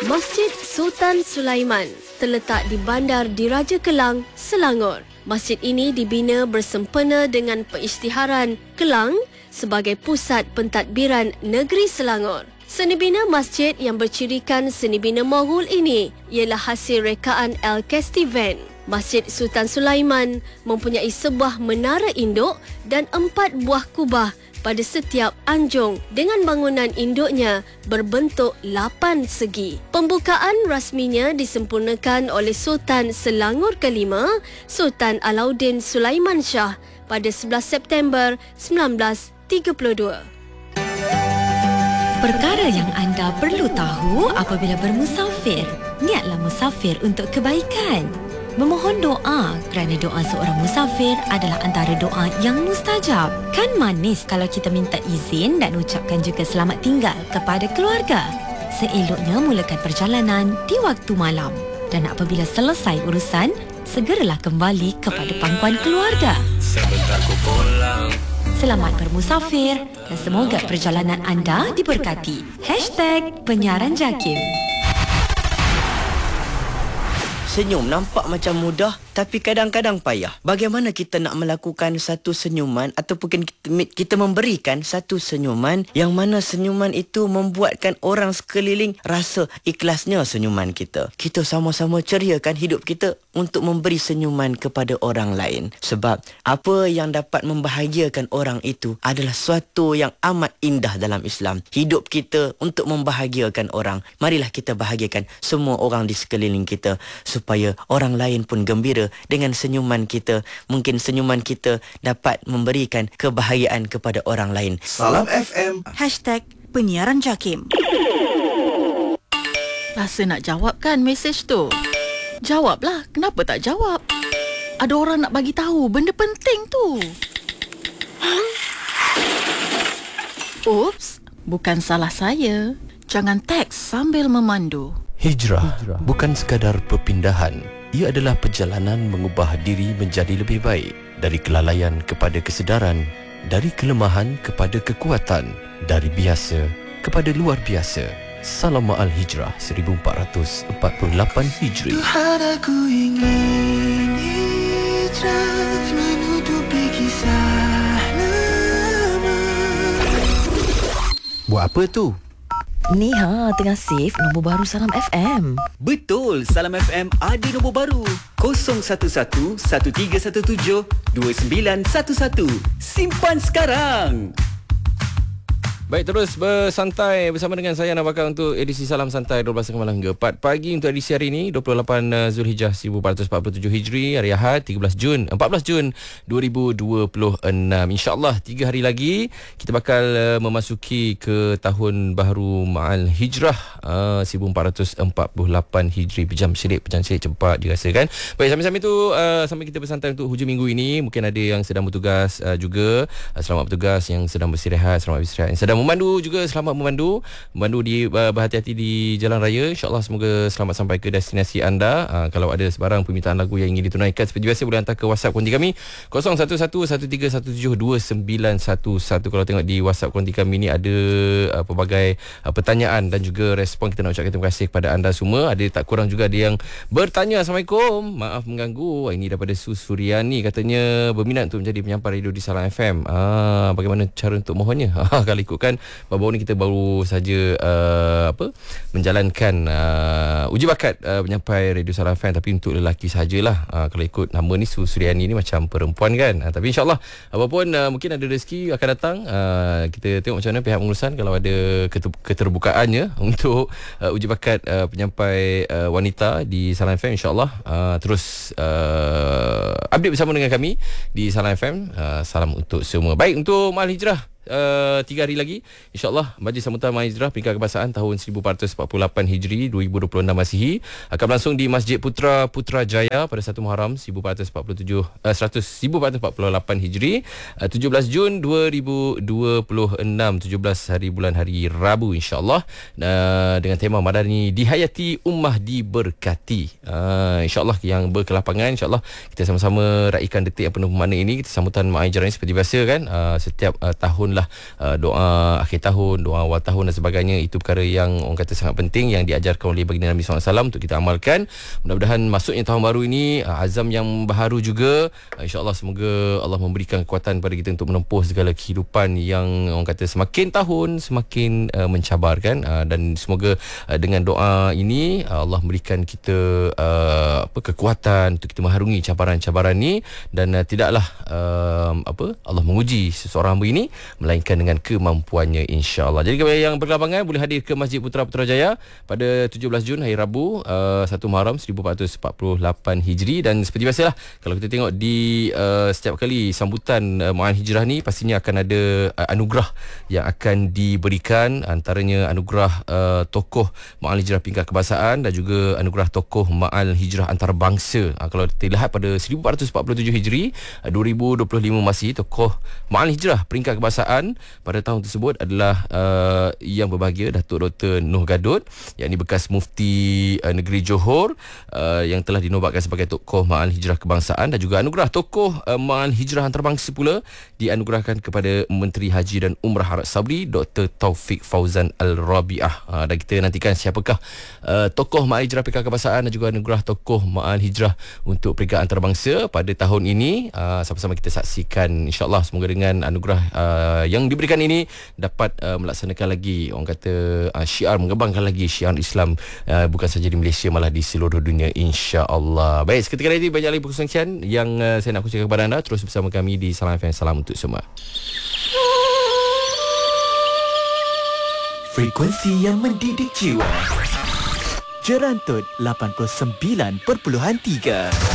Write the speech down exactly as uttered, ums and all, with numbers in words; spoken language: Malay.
Masjid Sultan Sulaiman terletak di Bandar Diraja Kelang, Selangor. Masjid ini dibina bersempena dengan pengisytiharan Kelang sebagai pusat pentadbiran negeri Selangor. Seni bina masjid yang bercirikan seni bina Moghul ini ialah hasil rekaan Al-Kestivan. Masjid Sultan Sulaiman mempunyai sebuah menara induk dan empat buah kubah pada setiap anjung dengan bangunan induknya berbentuk lapan segi. Pembukaan rasminya disempurnakan oleh Sultan Selangor kelima, Sultan Alauddin Sulaiman Shah pada sebelas September sembilan belas tiga puluh dua. Perkara yang anda perlu tahu apabila bermusafir. Niatlah musafir untuk kebaikan. Memohon doa kerana doa seorang musafir adalah antara doa yang mustajab. Kan manis kalau kita minta izin dan ucapkan juga selamat tinggal kepada keluarga. Seeloknya mulakan perjalanan di waktu malam. Dan apabila selesai urusan, segeralah kembali kepada pangkuan keluarga. Selamat bermusafir dan semoga perjalanan anda diberkati. Hashtag Penyiaran Jakim. Senyum nampak macam mudah tapi kadang-kadang payah. Bagaimana kita nak melakukan satu senyuman ataupun kita, kita memberikan satu senyuman yang mana senyuman itu membuatkan orang sekeliling rasa ikhlasnya senyuman kita. Kita sama-sama ceriakan hidup kita untuk memberi senyuman kepada orang lain. Sebab apa yang dapat membahagiakan orang itu adalah suatu yang amat indah dalam Islam. Hidup kita untuk membahagiakan orang. Marilah kita bahagiakan semua orang di sekeliling kita supaya orang lain pun gembira dengan senyuman kita. Mungkin senyuman kita dapat memberikan kebahagiaan kepada orang lain. Salam F M. Hashtag Penyiaran Jakim. Rasa nak jawab kan mesej tu? Jawablah. Kenapa tak jawab? Ada orang nak bagi tahu benda penting tu. Oops, bukan salah saya. Jangan teks sambil memandu. Hijrah bukan sekadar perpindahan. Ia adalah perjalanan mengubah diri menjadi lebih baik. Dari kelalaian kepada kesedaran, dari kelemahan kepada kekuatan, dari biasa kepada luar biasa. Salam Ma'al Hijrah seribu empat ratus empat puluh lapan Hijri. Tuhan, aku ingin hijrah menutupi kisah lama. Buat apa tu? Ni ha, tengah save nombor baru Salam F M. Betul, Salam F M ada nombor baru. kosong satu satu, satu tiga satu tujuh, dua sembilan satu satu. Simpan sekarang. Baik, terus bersantai bersama dengan saya Nak Bakar untuk edisi Salam Santai dua belas malam hingga empat pagi untuk edisi hari ini dua puluh lapan Zulhijjah seribu empat ratus empat puluh tujuh Hijri, hari Ahad tiga belas Jun empat belas Jun dua ribu dua puluh enam. InsyaAllah tiga hari lagi kita bakal uh, memasuki ke tahun baru Ma'al Hijrah uh, seribu empat ratus empat puluh lapan Hijri. Pejam sedik, pejam sedik cepat dirasakan. Baik, sambil-sambil tu uh, sambil kita bersantai untuk hujung minggu ini, mungkin ada yang sedang bertugas uh, juga. Uh, selamat bertugas, yang sedang bersirahat selamat bersirahat, yang sedang memandu juga selamat memandu. Memandu di uh, berhati-hati di jalan raya. InsyaAllah semoga selamat sampai ke destinasi anda. uh, Kalau ada sebarang permintaan lagu yang ingin ditunaikan seperti biasa, boleh hantar ke WhatsApp konti kami kosong satu satu, satu tiga satu tujuh, dua sembilan satu satu. Kalau tengok di WhatsApp konti kami ni ada uh, pelbagai uh, pertanyaan dan juga respon. Kita nak ucapkan terima kasih kepada anda semua. Ada tak kurang juga ada yang bertanya, Assalamualaikum, maaf mengganggu. Ini daripada Su Suryani, katanya berminat untuk menjadi penyampai radio di Salam F M. ah, Bagaimana cara untuk mohonnya? Kalau ikutkan baru-baru ni kita baru saja uh, apa menjalankan uh, uji bakat uh, penyampai radio Salam F M, tapi untuk lelaki sajalah. Uh, kalau ikut nama ni Su Suryani ni macam perempuan kan. Uh, tapi insyaAllah apapun uh, mungkin ada rezeki akan datang. Uh, kita tengok macam mana pihak pengurusan kalau ada keterbukaannya untuk uh, uji bakat uh, penyampai uh, wanita di Salam F M. InsyaAllah uh, terus uh, update bersama dengan kami di Salam F M. Uh, salam untuk semua. Baik, untuk Ma'al Hijrah Uh, tiga hari lagi InsyaAllah Majlis Sambutan Ma'al Hijrah Peringkat Kebangsaan tahun seribu empat ratus empat puluh lapan Hijri dua ribu dua puluh enam Masihi akan berlangsung di Masjid Putra Putrajaya pada satu Muharram seribu empat ratus empat puluh tujuh uh, seratus seribu empat ratus empat puluh lapan Hijri, uh, tujuh belas Jun dua ribu dua puluh enam, tujuh belas hari bulan hari Rabu InsyaAllah, uh, dengan tema Madani Dihayati Ummah Diberkati. uh, InsyaAllah yang berkelapangan, InsyaAllah kita sama-sama raikan detik yang penuh makna ini. Kita sambutan Ma'al Hijrah ini seperti biasa kan, uh, setiap uh, tahun lah uh, doa akhir tahun, doa awal tahun dan sebagainya. Itu perkara yang orang kata sangat penting yang diajarkan oleh baginda Nabi sallallahu alaihi wasallam untuk kita amalkan. Mudah-mudahan masuknya tahun baru ini uh, azam yang baharu juga. uh, InsyaAllah semoga Allah memberikan kekuatan kepada kita untuk menempuh segala kehidupan yang orang kata semakin tahun semakin uh, mencabarkan, uh, dan semoga uh, dengan doa ini uh, Allah memberikan kita uh, apa kekuatan untuk kita mengharungi cabaran-cabaran ni, dan uh, tidaklah uh, apa Allah menguji seseorang hamba ini melainkan dengan kemampuannya, insya-Allah. Jadi kepada yang berkelapangan boleh hadir ke Masjid Putra Putrajaya pada tujuh belas Jun hari Rabu uh, satu Muharram seribu empat ratus empat puluh lapan Hijri. Dan seperti biasalah kalau kita tengok di uh, setiap kali sambutan uh, Mu'al Hijrah ni pastinya akan ada uh, anugerah yang akan diberikan, antaranya anugerah uh, tokoh Mu'al Hijrah peringkat kebangsaan dan juga anugerah tokoh Mu'al Hijrah antarabangsa. uh, Kalau kita lihat pada seribu empat ratus empat puluh tujuh Hijri, uh, dua ribu dua puluh lima masih, tokoh Mu'al Hijrah peringkat kebangsaan pada tahun tersebut adalah uh, yang berbahagia Datuk Doktor Noh Gadot, yakni bekas Mufti uh, Negeri Johor, uh, yang telah dinobatkan sebagai tokoh Mu'al Hijrah kebangsaan, dan juga anugerah tokoh uh, Mu'al Hijrah antarabangsa pula dianugerahkan kepada Menteri Haji dan Umrah Arab Saudi Doktor Taufik Fauzan Al-Rabi'ah. uh, Dan kita nantikan siapakah uh, tokoh Mu'al Hijrah peringkat kebangsaan dan juga anugerah tokoh Mu'al Hijrah untuk peringkat antarabangsa pada tahun ini. uh, Sama-sama kita saksikan, insyaAllah. Semoga dengan anugerah uh, yang diberikan ini dapat uh, melaksanakan lagi, orang kata uh, syiar, mengembangkan lagi syiar Islam, uh, bukan saja di Malaysia malah di seluruh dunia, insya-Allah. Baik, seketika lagi banyak lagi perkongsian yang uh, saya nak kongsikan kepada anda. Terus bersama kami di Salam F M. Salam untuk semua. Frekuensi yang mendidik jiwa. Jerantut lapan puluh sembilan perpuluhan tiga.